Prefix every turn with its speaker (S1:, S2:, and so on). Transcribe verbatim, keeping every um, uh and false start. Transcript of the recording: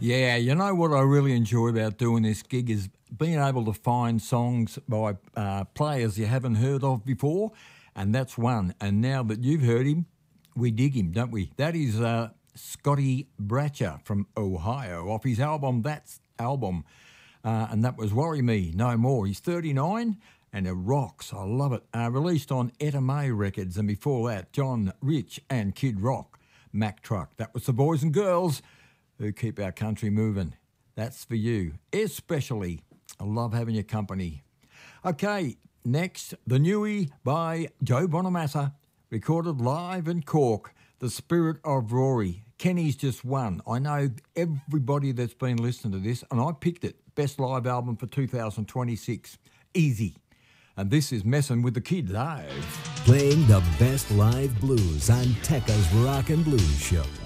S1: Yeah, you know what I really enjoy about doing this gig is being able to find songs by uh, players you haven't heard of before, and that's one. And now that you've heard him, we dig him, don't we? That is uh, Scotty Bratcher from Ohio off his album, That's Album, uh, and that was Worry Me No More. He's thirty-nine and it rocks. I love it. Uh, released on Etta May Records, and before that, John Rich and Kid Rock, Mack Truck. That was the boys and girls who keep our country moving. That's for you, especially. I love having your company. Okay, next, The Newie by Joe Bonamassa, recorded live in Cork, The Spirit of Rory. Kenny's just won. I know everybody that's been listening to this, and I picked it. Best live album for two thousand twenty-six. Easy. And this is Messing with the Kid live.
S2: Playing the best live blues on Tekka's Rock and Blues Show.